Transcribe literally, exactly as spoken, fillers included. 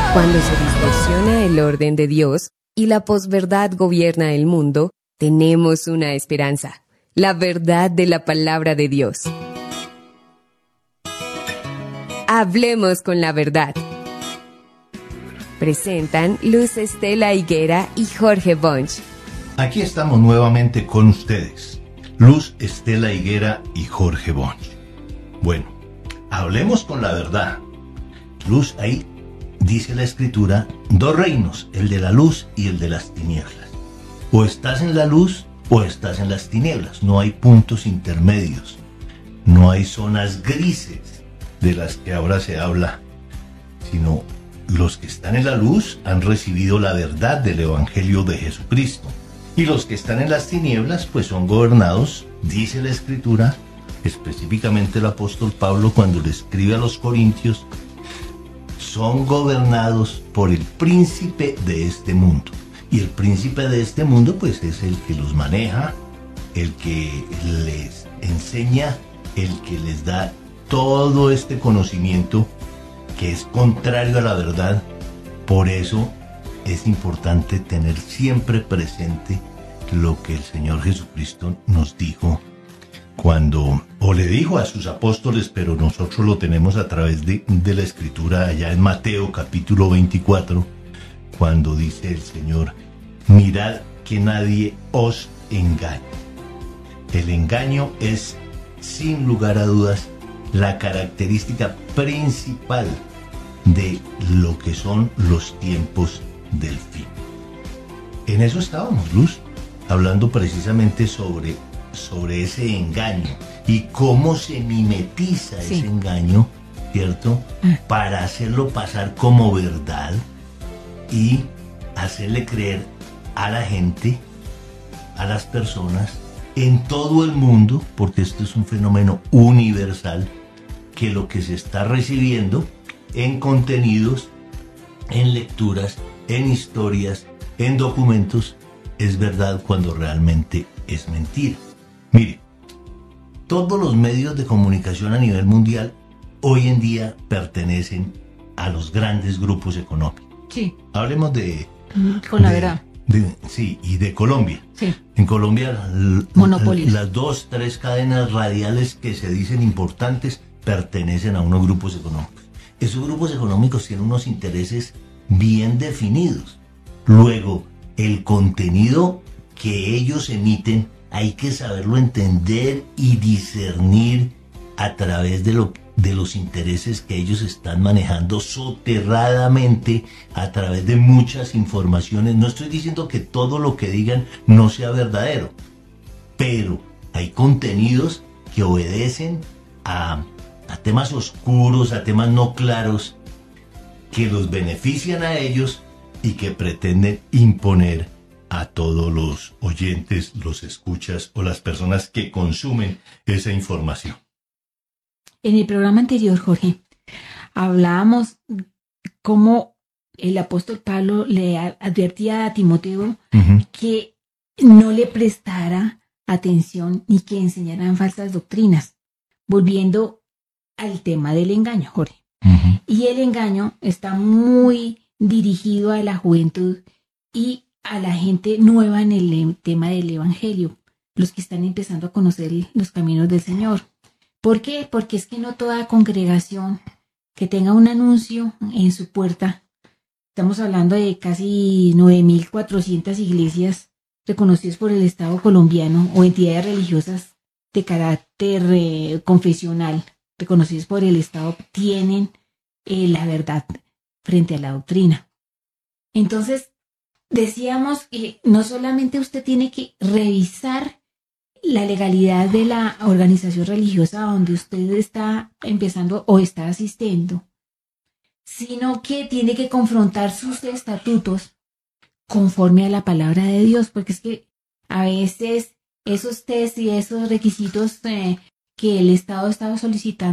Cuando se distorsiona el orden de Dios y la posverdad gobierna el mundo, tenemos una esperanza, la verdad de la palabra de Dios. Hablemos con la verdad. Presentan Luz Estela Higuera y Jorge Bunch. Aquí estamos nuevamente con ustedes, Luz Estela Higuera y Jorge Bunch. Bueno, hablemos con la verdad. Luz, ahí dice la Escritura, dos reinos, el de la luz y el de las tinieblas. O estás en la luz o estás en las tinieblas. No hay puntos intermedios. No hay zonas grises de las que ahora se habla, sino los que están en la luz han recibido la verdad del Evangelio de Jesucristo. Y los que están en las tinieblas, pues son gobernados, dice la Escritura, específicamente el apóstol Pablo cuando le escribe a los Corintios, son gobernados por el príncipe de este mundo. Y el príncipe de este mundo, pues es el que los maneja, el que les enseña, el que les da todo este conocimiento que es contrario a la verdad. Por eso es importante tener siempre presente lo que el Señor Jesucristo nos dijo cuando, o le dijo a sus apóstoles, pero nosotros lo tenemos a través de, de la Escritura allá en Mateo capítulo veinticuatro, cuando dice el Señor, mirad que nadie os engañe. El engaño es, sin lugar a dudas, la característica principal de lo que son los tiempos del fin. En eso estábamos, Luz, hablando precisamente sobre, sobre ese engaño y cómo se mimetiza sí. ese engaño, ¿cierto? Ah. Para hacerlo pasar como verdad y hacerle creer a la gente, a las personas, en todo el mundo, porque esto es un fenómeno universal, que lo que se está recibiendo en contenidos, en lecturas, en historias, en documentos, es verdad cuando realmente es mentira. Mire, todos los medios de comunicación a nivel mundial hoy en día pertenecen a los grandes grupos económicos. Sí. Hablemos de... Con la de, verdad. De, sí, y de Colombia. Sí. En Colombia, Monopolios. Las dos, tres cadenas radiales que se dicen importantes pertenecen a unos grupos económicos. Esos grupos económicos tienen unos intereses bien definidos. Luego, el contenido que ellos emiten hay que saberlo entender y discernir a través de, lo, de los intereses que ellos están manejando soterradamente a través de muchas informaciones. No estoy diciendo que todo lo que digan no sea verdadero, pero hay contenidos que obedecen a, a temas oscuros, a temas no claros, que los benefician a ellos y que pretenden imponer a todos los oyentes, los escuchas o las personas que consumen esa información. En el programa anterior, Jorge, hablábamos cómo el apóstol Pablo le advertía a Timoteo uh-huh. que no le prestara atención ni que enseñaran falsas doctrinas, volviendo al tema del engaño, Jorge. Uh-huh. Y el engaño está muy dirigido a la juventud y a la gente nueva en el tema del evangelio, los que están empezando a conocer los caminos del Señor. ¿Por qué? Porque es que no toda congregación que tenga un anuncio en su puerta, estamos hablando de casi nueve mil cuatrocientas iglesias reconocidas por el Estado colombiano o entidades religiosas de carácter eh, confesional reconocidas por el Estado, tienen eh, la verdad frente a la doctrina. Entonces, decíamos que no solamente usted tiene que revisar la legalidad de la organización religiosa donde usted está empezando o está asistiendo, sino que tiene que confrontar sus estatutos conforme a la palabra de Dios, porque es que a veces esos test y esos requisitos eh, que el Estado estaba solicitando